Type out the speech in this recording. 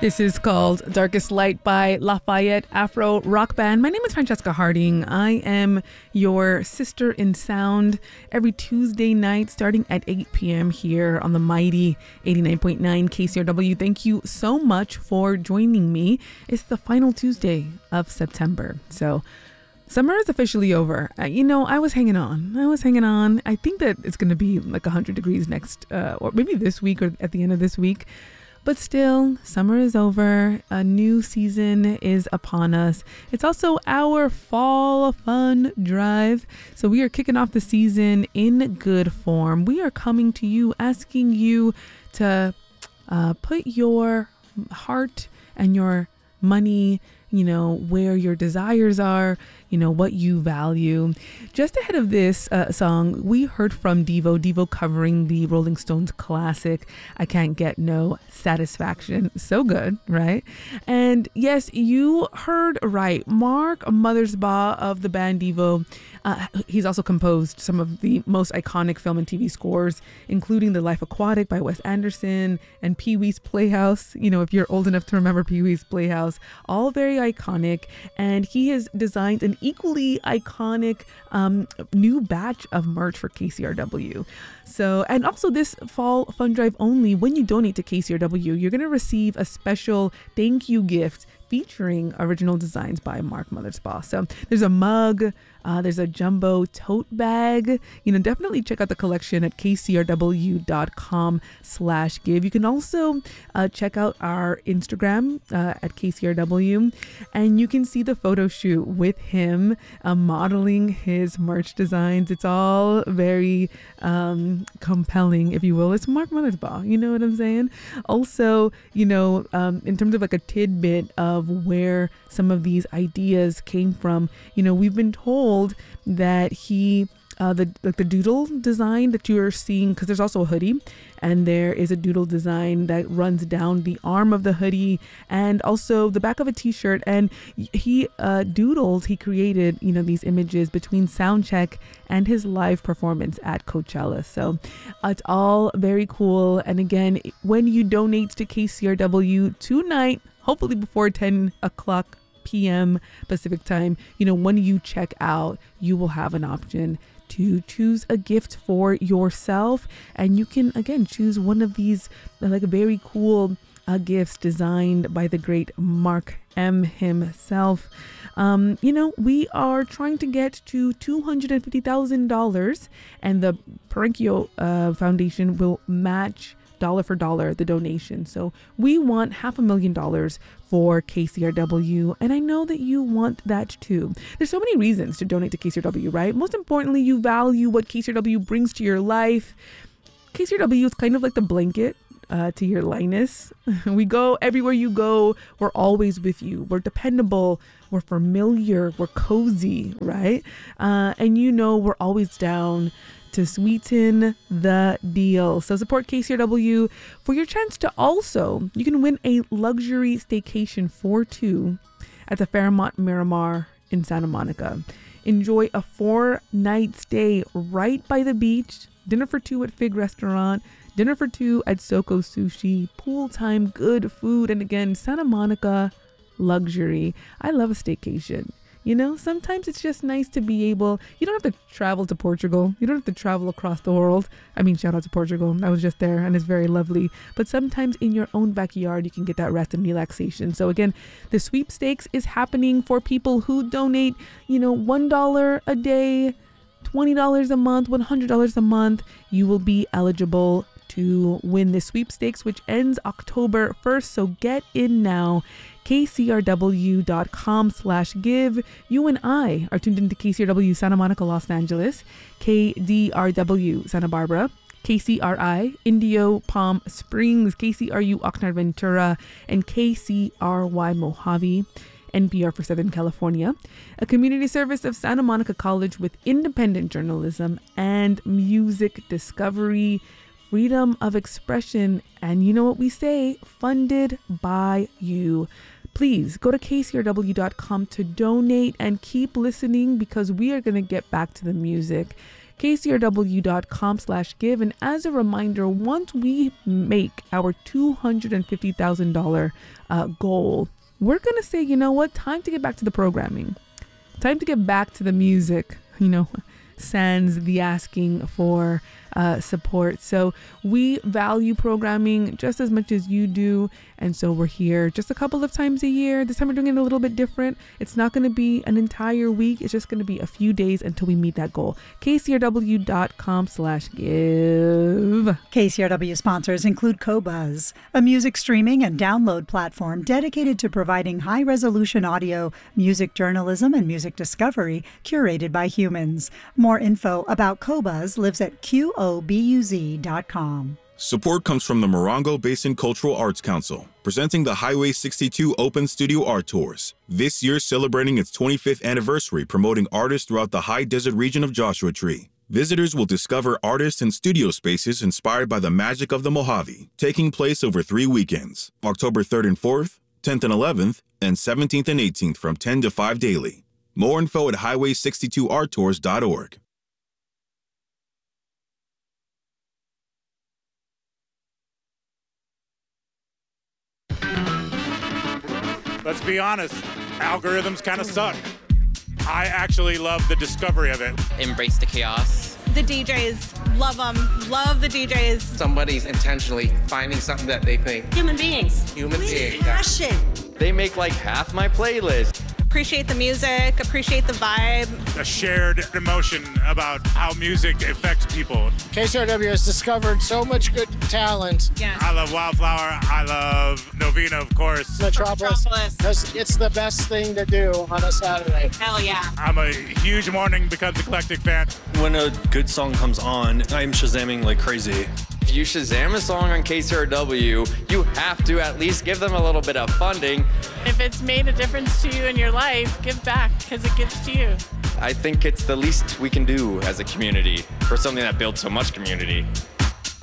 This is called Darkest Light by Lafayette Afro Rock Band. My name is Francesca Harding. I am your sister in sound every Tuesday night starting at 8 p.m. here on the mighty 89.9 KCRW. Thank you so much for joining me. It's the final Tuesday of September. So summer is officially over. I was hanging on. I think that it's going to be like 100 degrees next, or maybe this week or at the end of this week. But still, summer is over. A new season is upon us. It's also our fall fun drive. So we are kicking off the season in good form. We are coming to you, asking you to put your heart and your money, where your desires are, what you value. Just ahead of this song, we heard from Devo covering the Rolling Stones classic, I Can't Get No Satisfaction. So good, right? And yes, you heard right. Mark Mothersbaugh of the band Devo, he's also composed some of the most iconic film and TV scores, including The Life Aquatic by Wes Anderson and Pee-wee's Playhouse. If you're old enough to remember Pee-wee's Playhouse, all very iconic. And he has designed an equally iconic new batch of merch for KCRW. So, and also this fall fun drive only, when you donate to KCRW, you're going to receive a special thank you gift featuring original designs by Mark Mothersbaugh. So there's a mug, there's a jumbo tote bag. Definitely check out the collection at kcrw.com/give. You can also check out our Instagram at KCRW, and you can see the photo shoot with him modeling his merch designs. It's all very compelling, if you will. It's Mark Mothersbaugh, you know what I'm saying? Also, in terms of like a tidbit of where some of these ideas came from, we've been told that he the doodle design that you're seeing, because there's also a hoodie, and there is a doodle design that runs down the arm of the hoodie and also the back of a t-shirt, and he created these images between sound check and his live performance at Coachella. So it's all very cool. And again, when you donate to KCRW tonight, hopefully before 10 o'clock p.m. Pacific time, when you check out, you will have an option to choose a gift for yourself, and you can again choose one of these very cool gifts designed by the great Mark M himself. We are trying to get to $250,000, and the Perenchio Foundation will match dollar for dollar the donation. So we want $500,000 for KCRW, and I know that you want that too. There's so many reasons to donate to KCRW, right? Most importantly, you value what KCRW brings to your life. KCRW is kind of like the blanket to your Linus. We go everywhere you go. We're always with you. We're dependable. We're familiar. We're cozy, right? And we're always down to sweeten the deal. So support KCRW for your chance to you can win a luxury staycation for two at the Fairmont Miramar in Santa Monica. Enjoy a 4-night stay right by the beach, dinner for two at Fig Restaurant, dinner for two at Soko Sushi, pool time, good food, and again, Santa Monica luxury. I love a staycation. Sometimes it's just nice to be able, you don't have to travel to Portugal. You don't have to travel across the world. I mean, shout out to Portugal. I was just there and it's very lovely. But sometimes in your own backyard, you can get that rest and relaxation. So again, the sweepstakes is happening for people who donate, $1 a day, $20 a month, $100 a month. You will be eligible to win the sweepstakes, which ends October 1st. So get in now. KCRW.com/give. You and I are tuned into KCRW Santa Monica, Los Angeles, KDRW Santa Barbara, KCRI Indio Palm Springs, KCRU Oxnard Ventura, and KCRY Mojave, NPR for Southern California, a community service of Santa Monica College with independent journalism and music discovery, freedom of expression, and you know what we say, funded by you. Please go to kcrw.com to donate and keep listening, because we are going to get back to the music. kcrw.com/give. And as a reminder, once we make our $250,000 goal, we're going to say, you know what, time to get back to the programming. Time to get back to the music, sans the asking for support. So we value programming just as much as you do. And so we're here just a couple of times a year. This time we're doing it a little bit different. It's not going to be an entire week. It's just going to be a few days until we meet that goal. kcrw.com/give. KCRW sponsors include Qobuz, a music streaming and download platform dedicated to providing high-resolution audio, music journalism, and music discovery curated by humans. More info about Qobuz lives at qobuz.com. Support comes from the Morongo Basin Cultural Arts Council, presenting the Highway 62 Open Studio Art Tours. This year celebrating its 25th anniversary, promoting artists throughout the high desert region of Joshua Tree. Visitors will discover artists and studio spaces inspired by the magic of the Mojave, taking place over 3 weekends, October 3rd and 4th, 10th and 11th, and 17th and 18th from 10 to 5 daily. More info at highway62arttours.org. Let's be honest, algorithms kind of suck. I actually love the discovery of it. Embrace the chaos. The DJs, love them, love the DJs. Somebody's intentionally finding something that they think. Human beings. Human beings. Passion. They make like half my playlist. Appreciate the music, appreciate the vibe. A shared emotion about how music affects people. KCRW has discovered so much good talent. Yeah. I love Wildflower. I love Novena, of course. Metropolis. It's the best thing to do on a Saturday. Hell yeah. I'm a huge Morning Becomes Eclectic fan. When a good song comes on, I'm Shazamming like crazy. If you Shazam a song on KCRW, you have to at least give them a little bit of funding. If it's made a difference to you in your life, give back because it gives to you. I think it's the least we can do as a community for something that builds so much community.